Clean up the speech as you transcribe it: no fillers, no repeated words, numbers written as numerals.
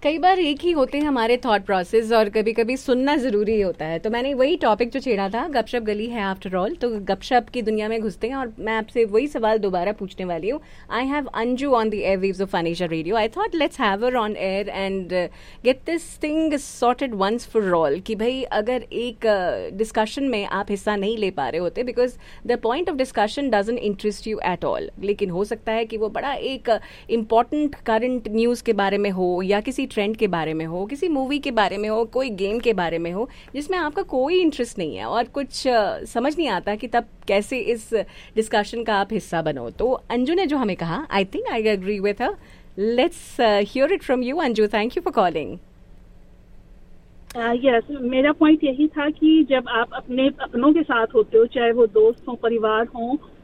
कई बार एक ही होते हैं हमारे थॉट प्रोसेस और कभी कभी सुनना जरूरी होता है। तो मैंने वही टॉपिक जो छेड़ा था, गपशप गली है आफ्टर ऑल, तो गपशप की दुनिया में घुसते हैं और मैं आपसे वही सवाल दोबारा पूछने वाली हूँ। I have Anju on the air waves of फनीशा radio. I thought let's have her on air and get this thing sorted once for all कि भाई अगर एक डिस्कशन में आप हिस्सा नहीं ले पा रहे होते because the point of discussion doesn't interest you at all, लेकिन हो सकता है कि वो बड़ा एक इम्पॉर्टेंट करंट न्यूज़ के बारे में हो या किसी ट्रेंड के बारे में हो, किसी मूवी के बारे में हो, कोई गेम के बारे में हो जिसमें आपका कोई इंटरेस्ट नहीं है और कुछ समझ नहीं आता कि तब कैसे इस डिस्कशन का आप हिस्सा बनो। तो अंजू ने जो हमें कहा, I think I agree with her. Let's hear it from you Anju. Thank you for calling. Yes, मेरा पॉइंट यही था कि जब आप अपने अपनों के साथ होते हो, चाहे वो दोस्त हो, परिवार हो,